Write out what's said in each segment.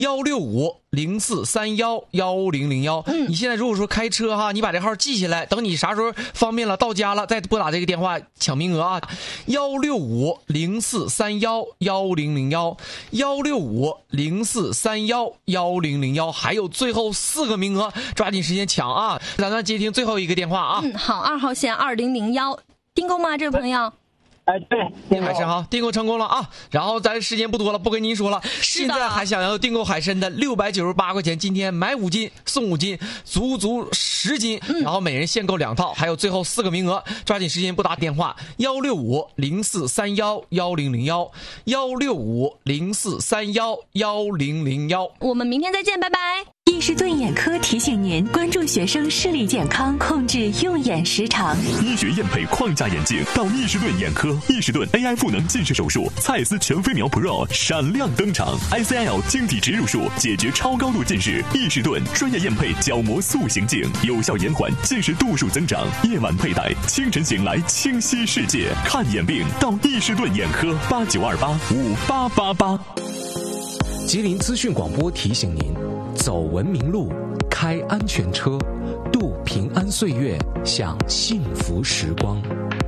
16504311001。你现在如果说开车哈，你把这号记下来，等你啥时候方便了到家了再拨打这个电话抢名额啊。16504311001，16504311001，还有最后4个名额，抓紧时间抢啊！咱们接听最后一个电话啊。 好，2号线2001，订购吗？这位朋友？ 对， 订海参好，订购成功了啊！然后咱时间不多了，不跟您说了。现在还想要订购海参的698块钱，今天买5斤送5斤，足10斤，然后每人限购2套，还有最后4个名额，抓紧时间拨打电话16504311001，16504311001。 我们明天再见，拜拜。 易士顿眼科提醒您关注学生视力健康，控制用眼时长。 医学验配框架眼镜到易士顿眼科，易士顿 AI 赋能近视手术，蔡司全飞秒 Pro 闪亮登场 ，ICL 晶体植入术解决超高度近视。易士顿专业验配角膜塑形镜，有效延缓近视度数增长。夜晚佩戴，清晨醒来清晰世界。看眼病到易士顿眼科，8928588888。 吉林资讯广播提醒您：走文明路，开安全车，度平安岁月，享幸福时光。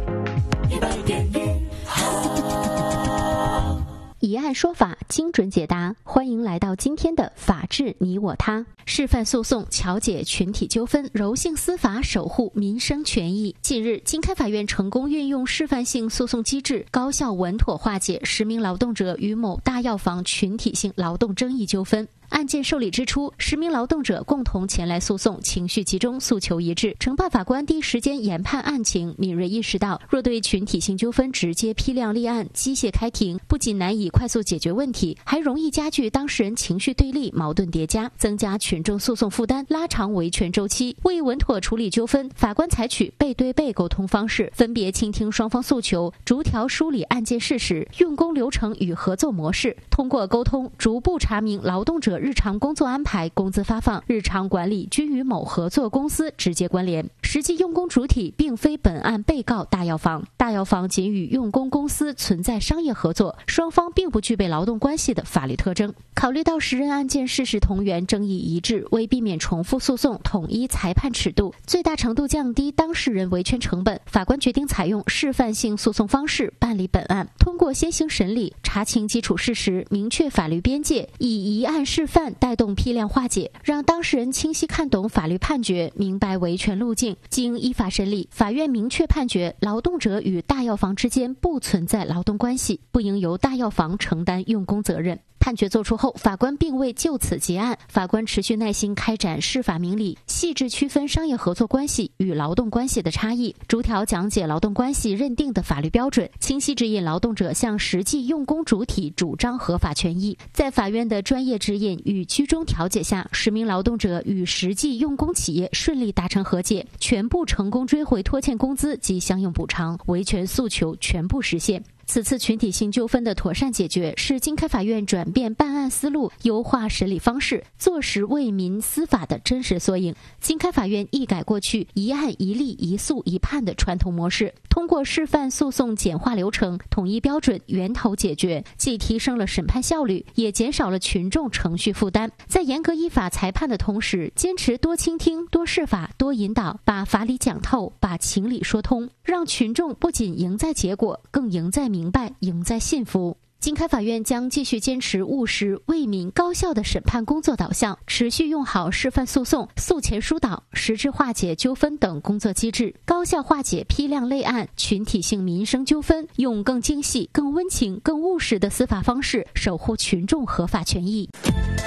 疑案说法，精准解答。欢迎来到今天的法治你我他。示范诉讼调解群体纠纷，柔性司法守护民生权益。近日，经开法院成功运用示范性诉讼机制，高效稳妥化解10名劳动者与某大药房群体性劳动争议纠纷。案件受理之初，10名劳动者共同前来诉讼，情绪集中，诉求一致。承办法官第一时间研判案情，敏锐意识到，若对群体性纠纷直接批量立案、机械开庭，不仅难以快速解决问题，还容易加剧当事人情绪对立、矛盾叠加，增加群众诉讼负担，拉长维权周期。为稳妥处理纠纷，法官采取背对背沟通方式，分别倾听双方诉求，逐条梳理案件事实，用工流程与合作模式，通过沟通逐步查明劳动者日常工作安排、工资发放、日常管理均与某合作公司直接关联。实际用工主体并非本案被告大药房，大药房仅与用工公司存在商业合作，双方并不具备劳动关系的法律特征。考虑到10人案件事实同源、争议一致，为避免重复诉讼，统一裁判尺度，最大程度降低当事人维权成本，法官决定采用示范性诉讼方式办理本案。通过先行审理，查清基础事实，明确法律边界，以一案示范带动批量化解，让当事人清晰看懂法律判决，明白维权路径。经依法审理，法院明确判决劳动者与大药房之间不存在劳动关系，不应由大药房承担用工责任。判决作出后，法官并未就此结案，法官持续耐心开展释法明理，细致区分商业合作关系与劳动关系的差异，逐条讲解劳动关系认定的法律标准，清晰指引劳动者向实际用工主体主张合法权益。在法院的专业指引与居中调解下，10名劳动者与实际用工企业顺利达成和解，全部成功追回拖欠工资及相应补偿，维权诉求全部实现。此次群体性纠纷的妥善解决，是经开法院转变办案思路、优化审理方式、做实为民司法的真实缩影。经开法院一改过去一案一例一诉一判的传统模式，通过示范诉讼简化流程、统一标准、源头解决，既提升了审判效率，也减少了群众程序负担。在严格依法裁判的同时，坚持多倾听、多释法、多引导，把法理讲透，把情理说通，让群众不仅赢在结果，更赢在明白，赢在幸福。经开法院将继续坚持务实、为民、高效的审判工作导向，持续用好示范诉讼、诉前疏导、实质化解纠纷等工作机制，高效化解批量类案、群体性民生纠纷，用更精细、更温情、更务实的司法方式守护群众合法权益。